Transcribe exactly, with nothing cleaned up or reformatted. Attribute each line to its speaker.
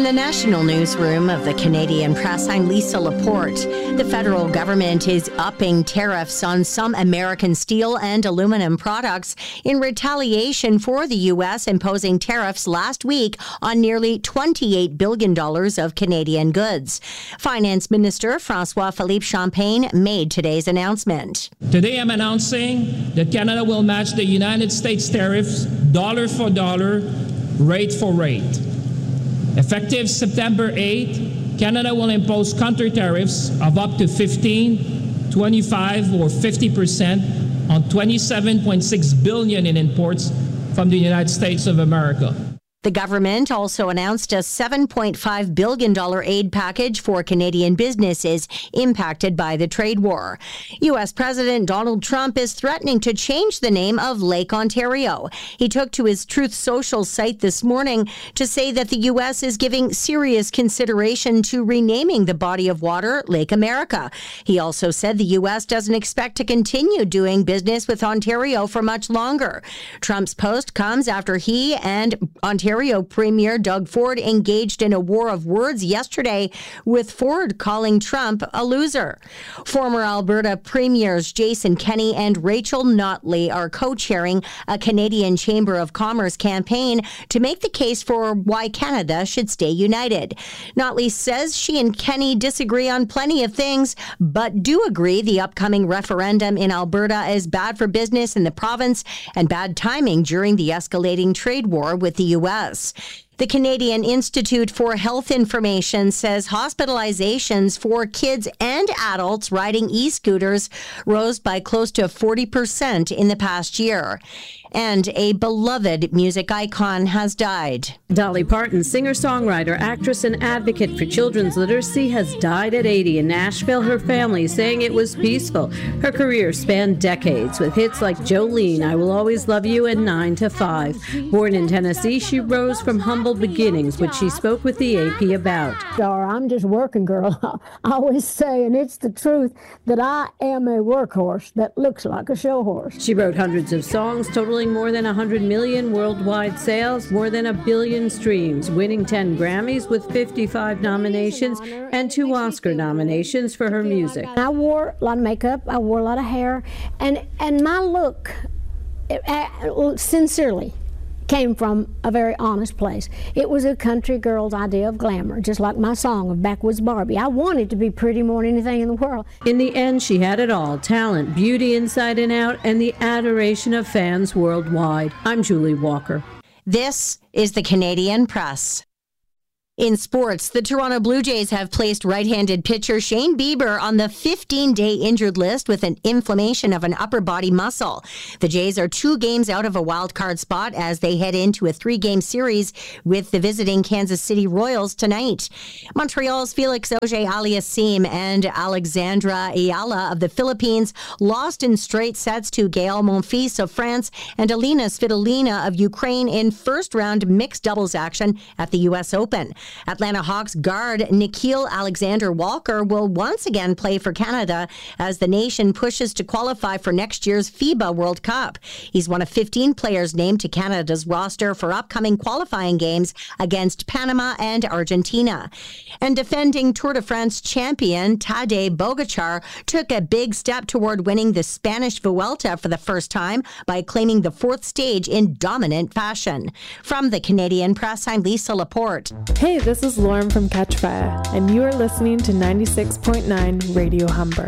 Speaker 1: the national newsroom of the Canadian Press, I'm Lisa Laporte. The federal government is upping tariffs on some American steel and aluminum products in retaliation for the U S imposing tariffs last week on nearly twenty-eight billion dollars of Canadian goods. Finance Minister François-Philippe Champagne made today's announcement.
Speaker 2: Today I'm announcing that Canada will match the United States tariffs dollar for dollar, rate for rate. Effective September eighth, Canada will impose counter tariffs of up to fifteen, twenty-five, or fifty percent on twenty-seven point six billion dollars in imports from the United States of America.
Speaker 1: The government also announced a seven point five billion dollars aid package for Canadian businesses impacted by the trade war. U S President Donald Trump is threatening to change the name of Lake Ontario. He took to his Truth Social site this morning to say that the U S is giving serious consideration to renaming the body of water Lake America. He also said the U S doesn't expect to continue doing business with Ontario for much longer. Trump's post comes after he and Ontario Ontario Premier Doug Ford engaged in a war of words yesterday, with Ford calling Trump a loser. Former Alberta Premiers Jason Kenney and Rachel Notley are co-chairing a Canadian Chamber of Commerce campaign to make the case for why Canada should stay united. Notley says she and Kenney disagree on plenty of things, but do agree the upcoming referendum in Alberta is bad for business in the province and bad timing during the escalating trade war with the U S. The Canadian Institute for Health Information says hospitalizations for kids and adults riding e-scooters rose by close to forty percent in the past year. And a beloved music icon has died.
Speaker 3: Dolly Parton, singer-songwriter, actress, and advocate for children's literacy, has died at eighty in Nashville, her family saying it was peaceful. Her career spanned decades with hits like Jolene, I Will Always Love You, and nine to five. Born in Tennessee, she rose from humble beginnings, which she spoke with the A P about.
Speaker 4: Dara, I'm just working girl. I always say, and it's the truth, that I am a workhorse that looks like a show horse.
Speaker 3: She wrote hundreds of songs, totaling more than one hundred million worldwide sales, more than a billion streams, winning ten Grammys with fifty-five nominations and two Oscar nominations for her music.
Speaker 4: I wore a lot of makeup, I wore a lot of hair, and, and my look, uh, sincerely, came from a very honest place. It was a country girl's idea of glamour, just like my song of Backwoods Barbie. I wanted to be pretty more than anything in the world.
Speaker 3: In the end, she had it all: talent, beauty inside and out, and the adoration of fans worldwide. I'm Julie Walker.
Speaker 1: This is the Canadian Press. In sports, the Toronto Blue Jays have placed right-handed pitcher Shane Bieber on the fifteen-day injured list with an inflammation of an upper body muscle. The Jays are two games out of a wild card spot as they head into a three-game series with the visiting Kansas City Royals tonight. Montreal's Felix Auger-Aliassime and Alexandra Ayala of the Philippines lost in straight sets to Gael Monfils of France and Alina Svitolina of Ukraine in first-round mixed doubles action at the U S Open. Atlanta Hawks guard Nikhil Alexander-Walker will once again play for Canada as the nation pushes to qualify for next year's FIBA World Cup. He's one of fifteen players named to Canada's roster for upcoming qualifying games against Panama and Argentina. And defending Tour de France champion Tadej Pogačar took a big step toward winning the Spanish Vuelta for the first time by claiming the fourth stage in dominant fashion. From the Canadian Press, I'm Lisa Laporte.
Speaker 5: Hey, this is Lauren from Catch Fire, and you are listening to ninety-six point nine Radio Humber.